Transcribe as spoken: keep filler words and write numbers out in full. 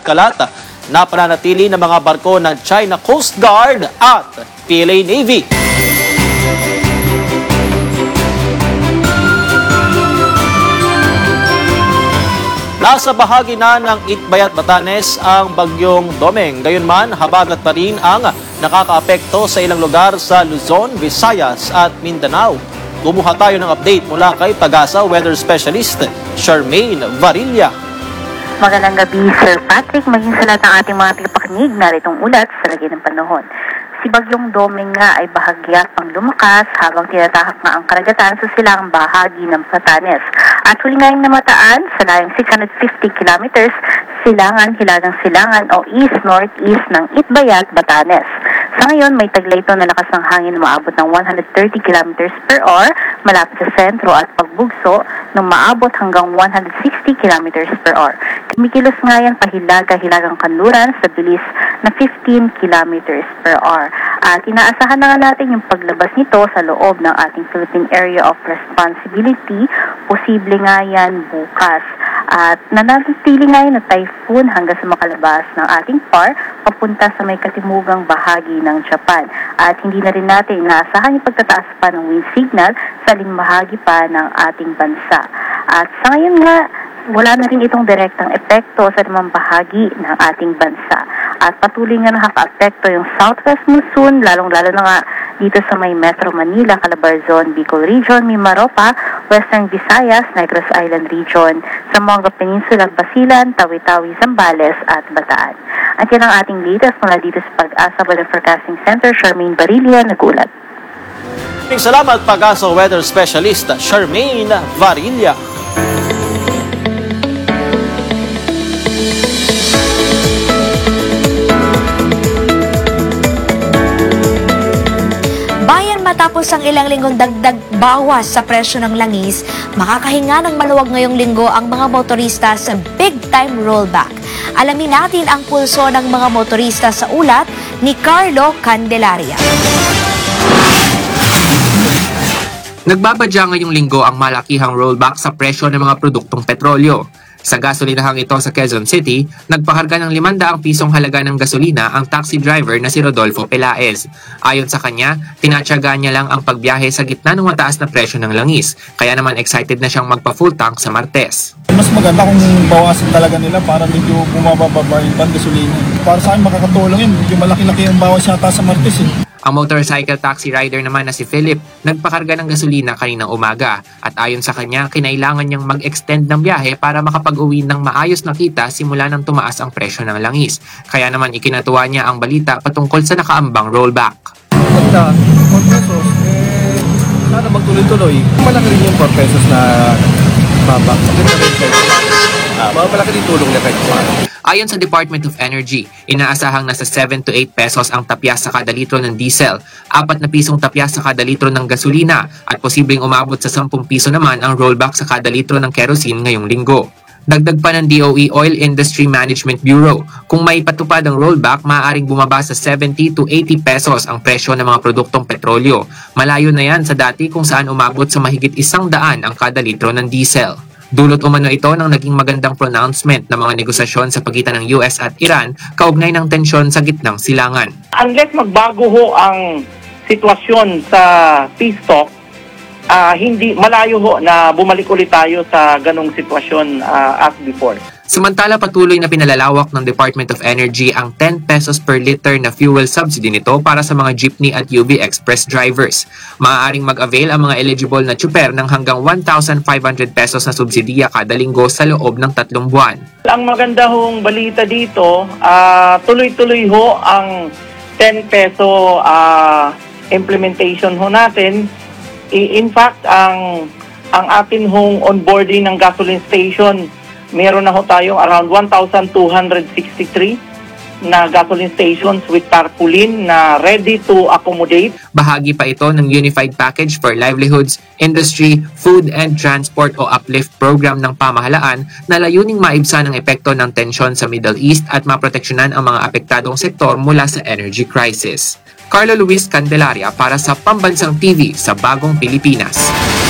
kalat na pananatili ng mga barko ng China Coast Guard at P L A Navy. Nasa bahagi na ng Itbayat, Batanes ang bagyong Domeng. Gayunman, habagat pa rin ang nakakaapekto sa ilang lugar sa Luzon, Visayas at Mindanao. Kumuha tayo ng update mula kay Pag-asa Weather Specialist Charmaine Varilla. Magandang gabi, Sir Patrick, maging sa lahat ng ating mga tagapakinig, naritong ulat sa lagay ng panahon. Si Bagyong Domeng nga ay bahagya pang lumakas habang tinatahak nga ang karagatan sa silangang bahagi ng Batanes. At huli nga yung namataan sa layang six hundred fifty kilometers silangan, hilagang silangan o east-northeast ng Itbayat, Batanes. Sa ngayon, may taglay ito na lakas ng hangin na maabot ng one hundred thirty kilometers per hour malapit sa sentro at pagbugso nung maabot hanggang one hundred sixty kilometers per hour. Kumikilos nga yan pahilaga-hilagang kanluran sa bilis na fifteen kilometers per hour. At inaasahan na nga natin yung paglabas nito sa loob ng ating Philippine Area of Responsibility. Posible nga yan bukas. At nananatili nga yun na typhoon hanggang sa makalabas ng ating P A R papunta sa may katimugang bahagi ng Japan. At hindi na rin natin inaasahan yung pagtataas pa ng wind signal sa aling bahagi pa ng ating bansa. At sa ngayon nga, wala na rin itong direktang epekto sa namang bahagi ng ating bansa. At patuloy nga nakaka-apekto yung southwest monsoon, lalong-lalo na nga dito sa may Metro Manila, Calabarzon, Bicol Region, Mimaropa, Western Visayas, Negros Island Region, Zamboanga Peninsula, Basilan, Tawi-Tawi, Zambales at Bataan. At yan ang ating latest mula dito sa Pag-asa Weather Forecasting Center, Charmaine Varilla, nag-ulat. Salamat Pag-asa Weather Specialist Charmaine Varilla. Matapos ang ilang linggong dagdag bawas sa presyo ng langis, makakahinga ng maluwag ngayong linggo ang mga motorista sa big-time rollback. Alamin natin ang pulso ng mga motorista sa ulat ni Carlo Candelaria. Nagbabadya ngayong linggo ang malakihang rollback sa presyo ng mga produktong petrolyo. Sa gasolinahang ito sa Quezon City, nagpakarga ng limandang pisong halaga ng gasolina ang taxi driver na si Rodolfo Pelaez. Ayon sa kanya, tinatyaga niya lang ang pagbiyahe sa gitna ng mataas na presyo ng langis, kaya naman excited na siyang magpa-full tank sa Martes. Mas maganda kung bawasan talaga nila para medyo bumababa yung gasolina. Para sa akin makakatulong yun, medyo malaki-laki yung bawas yata sa Martes eh. Ang motorcycle taxi rider naman na si Philip, nagpakarga ng gasolina kaninang umaga at ayon sa kanya, kinailangan niyang mag-extend ng biyahe para makapag-uwi ng maayos na kita simula nang tumaas ang presyo ng langis. Kaya naman ikinatuwa niya ang balita patungkol sa nakaambang rollback. Maganda, four pesos, eh, sana magtuloy-tuloy. Malaki rin yung four pesos na babak. Maganda rin kayo. Ah, malaki rin tulong na kayo. Ayon sa Department of Energy, inaasahang nasa seven to eight pesos ang tapyas sa kada litro ng diesel, apat na pisong tapyas sa kada litro ng gasolina at posibleng umabot sa sampung piso naman ang rollback sa kada litro ng kerosene ngayong linggo. Dagdag pa ng D O E Oil Industry Management Bureau, kung may patupad ang rollback, maaaring bumaba sa seventy to eighty pesos ang presyo ng mga produktong petrolyo. Malayo na yan sa dati kung saan umabot sa mahigit isang daan ang kada litro ng diesel. Dulot umano ito ng naging magandang pronouncement ng mga negosasyon sa pagitan ng U S at Iran kaugnay ng tensyon sa gitnang silangan. Unless magbago ho ang sitwasyon sa peace talk, uh, hindi malayo ho na bumalik ulit tayo sa ganong sitwasyon uh, as before. Samantala, patuloy na pinalalawak ng Department of Energy ang ten pesos per liter na fuel subsidy nito para sa mga jeepney at U V Express drivers. Maaaring mag-avail ang mga eligible na tsuper ng hanggang one thousand five hundred pesos na subsidiya kada linggo sa loob ng tatlong buwan. Ang maganda hong balita dito, uh, tuloy-tuloy ho ang ten peso uh, implementation ho natin. In fact, ang, ang atin hong onboarding ng gasoline station, meron na ho tayong around one thousand two hundred sixty-three na gasoline stations with tarpaulin na ready to accommodate. Bahagi pa ito ng Unified Package for Livelihoods, Industry, Food and Transport o UPLIFT program ng pamahalaan na layuning maibsan ang epekto ng tensyon sa Middle East at maproteksyonan ang mga apektadong sektor mula sa energy crisis. Carlo Luis Candelaria para sa Pambansang T V sa Bagong Pilipinas.